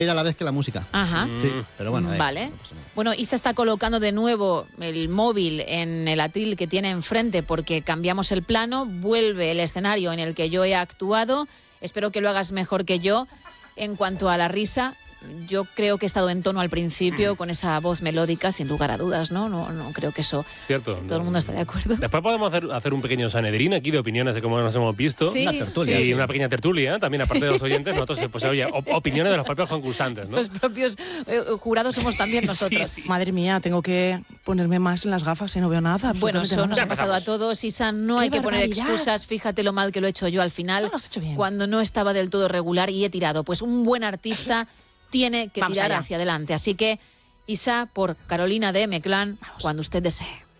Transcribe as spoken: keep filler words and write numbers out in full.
a la vez que la música. Ajá. Sí, pero bueno. Vale. No pasa nada. Bueno, Isa está colocando de nuevo el móvil en el atril que tiene enfrente porque cambiamos el plano, vuelve el escenario en el que yo he actuado. Espero que lo hagas mejor que yo. En cuanto a la risa, yo creo que he estado en tono al principio, con esa voz melódica, sin lugar a dudas, ¿no? No, no creo que eso... Cierto. Todo el mundo está de acuerdo. Después podemos hacer, hacer un pequeño Sanedrín aquí de opiniones de cómo nos hemos visto. Sí, Una tertulia. Y sí. una pequeña tertulia, también aparte de los oyentes, nosotros, pues oye, op- opiniones de los propios concursantes, ¿no? Los propios eh, jurados somos también nosotros. Sí, sí. Madre mía, tengo que ponerme más en las gafas y no veo nada. Bueno, absolutamente eso nos nada. ha pasado a todos. Isa, no ¡Qué hay que poner barbaridad! excusas. Fíjate lo mal que lo he hecho yo al final. No, lo has hecho bien. Cuando no estaba del todo regular y he tirado. Pues un buen artista tiene que Vamos tirar allá. hacia adelante. Así que, Isa, por Carolina de M-Clan, cuando usted desee.